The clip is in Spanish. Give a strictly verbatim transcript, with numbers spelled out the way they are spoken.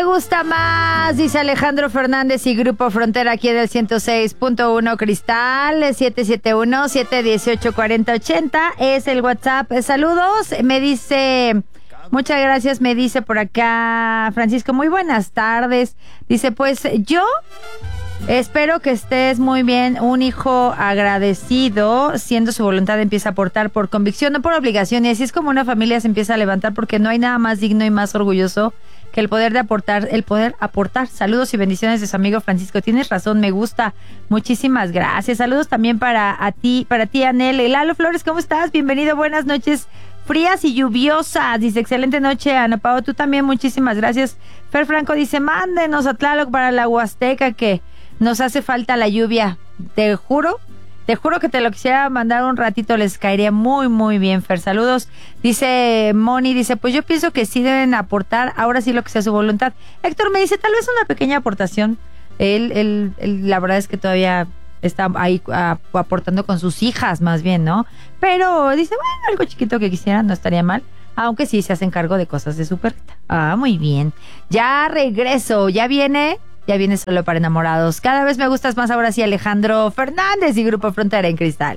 gusta más, dice Alejandro Fernández y Grupo Frontera aquí del ciento seis punto uno Cristal. Siete siete uno, siete uno ocho, cuatro cero ocho cero es el WhatsApp. Saludos, me dice, muchas gracias, me dice por acá Francisco, muy buenas tardes. Dice, pues yo espero que estés muy bien, un hijo agradecido, siendo su voluntad empieza a aportar por convicción, no por obligación, y así es como una familia se empieza a levantar, porque no hay nada más digno y más orgulloso que el poder de aportar, el poder aportar. Saludos y bendiciones de su amigo Francisco. Tienes razón, me gusta. Muchísimas gracias. Saludos también para a ti, para ti, Anel. Lalo Flores, ¿cómo estás? Bienvenido, buenas noches. Frías y lluviosas. Dice, excelente noche, Ana Pao. Tú también, muchísimas gracias. Fer Franco dice, mándenos a Tlaloc para la Huasteca, que nos hace falta la lluvia. Te juro, te juro que te lo quisiera mandar un ratito, les caería muy, muy bien, Fer. Saludos. Dice Moni, dice, pues yo pienso que sí deben aportar, ahora sí lo que sea su voluntad. Héctor me dice, tal vez una pequeña aportación. Él, él, él la verdad es que todavía está ahí a, aportando con sus hijas, más bien, ¿no? Pero dice, bueno, algo chiquito que quisieran no estaría mal. Aunque sí se hacen cargo de cosas de su perrita. Ah, muy bien. Ya regreso, ya viene... Ya viene Solo para Enamorados. Cada vez me gustas más, ahora sí, Alejandro Fernández y Grupo Frontera en Cristal.